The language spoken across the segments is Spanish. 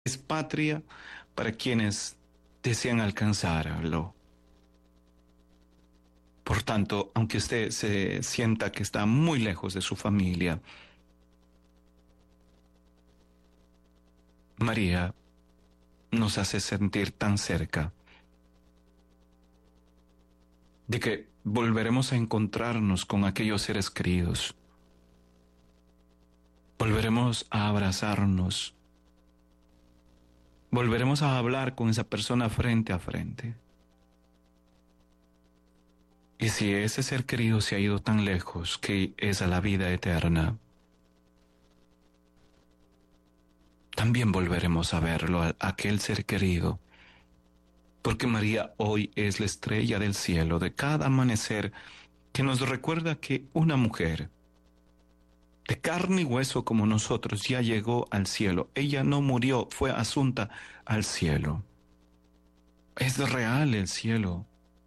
es patria para quienes desean alcanzarlo. Por tanto, aunque usted se sienta que está muy lejos de su familia, María nos hace sentir tan cerca de que volveremos a encontrarnos con aquellos seres queridos, volveremos a abrazarnos, volveremos a hablar con esa persona frente a frente. Y si ese ser querido se ha ido tan lejos que es a la vida eterna, también volveremos a verlo, a aquel ser querido, porque María hoy es la estrella del cielo de cada amanecer que nos recuerda que una mujer de carne y hueso como nosotros ya llegó al cielo. Ella no murió, fue asunta al cielo. Es real el cielo.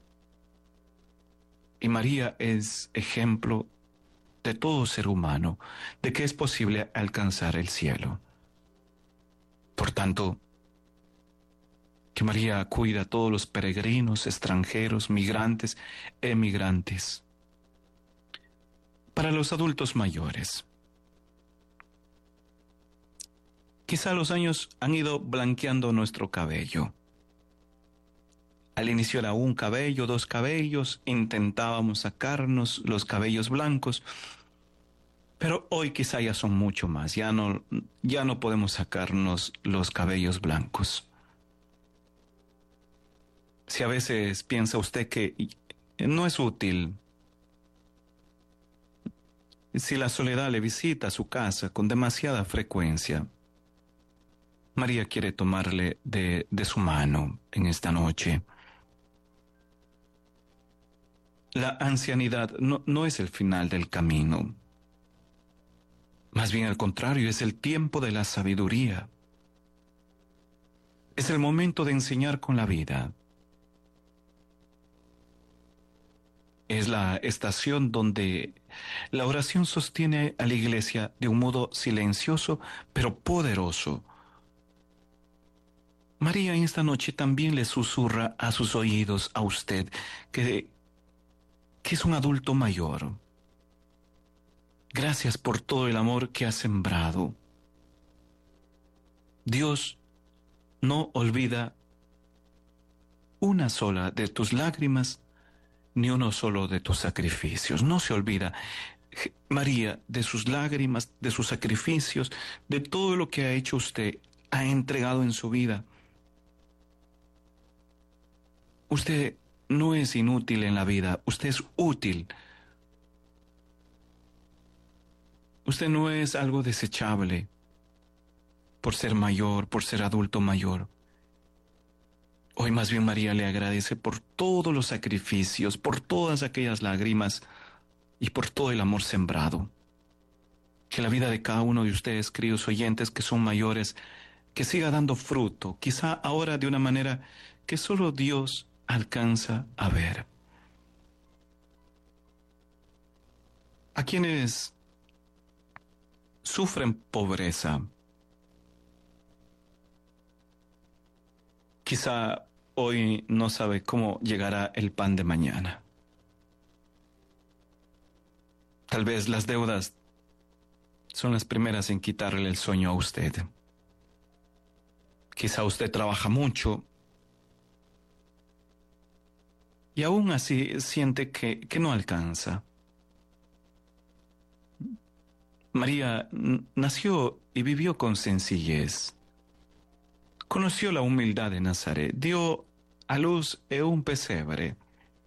Y María es ejemplo de todo ser humano, de que es posible alcanzar el cielo. Por tanto, que María cuida a todos los peregrinos, extranjeros, migrantes, emigrantes. Para los adultos mayores, quizá los años han ido blanqueando nuestro cabello. Al inicio era un cabello, dos cabellos, intentábamos sacarnos los cabellos blancos, pero hoy quizá ya son mucho más, ya no podemos sacarnos los cabellos blancos. Si a veces piensa usted que no es útil, si la soledad le visita a su casa con demasiada frecuencia, María quiere tomarle de su mano en esta noche. La ancianidad no es el final del camino. Más bien al contrario, es el tiempo de la sabiduría. Es el momento de enseñar con la vida. Es la estación donde la oración sostiene a la iglesia de un modo silencioso pero poderoso. María en esta noche también le susurra a sus oídos a usted que es un adulto mayor. Gracias por todo el amor que has sembrado. Dios no olvida una sola de tus lágrimas ni uno solo de tus sacrificios. No se olvida, María, de sus lágrimas, de sus sacrificios, de todo lo que ha hecho usted, ha entregado en su vida. Usted no es inútil en la vida, usted es útil. Usted no es algo desechable por ser mayor, por ser adulto mayor. Hoy más bien María le agradece por todos los sacrificios, por todas aquellas lágrimas y por todo el amor sembrado. Que la vida de cada uno de ustedes, queridos oyentes que son mayores, que siga dando fruto, quizá ahora de una manera que solo Dios alcanza a ver. A quienes sufren pobreza, quizá hoy no sabe cómo llegará el pan de mañana. Tal vez las deudas son las primeras en quitarle el sueño a usted. Quizá usted trabaja mucho y aún así siente que no alcanza. María nació y vivió con sencillez. Conoció la humildad de Nazaret, dio a luz en un pesebre.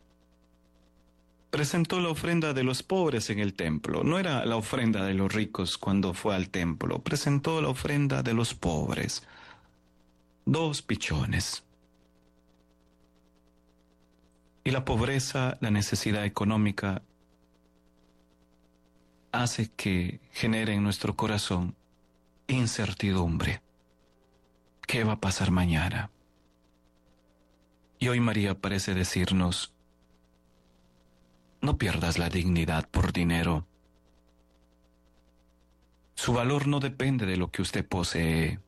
Presentó la ofrenda de los pobres en el templo. No era la ofrenda de los ricos cuando fue al templo. Presentó la ofrenda de los pobres. 2 pichones. Y la pobreza, la necesidad económica, hace que genere en nuestro corazón incertidumbre. ¿Qué va a pasar mañana? Y hoy María parece decirnos, no pierdas la dignidad por dinero. Su valor no depende de lo que usted posee.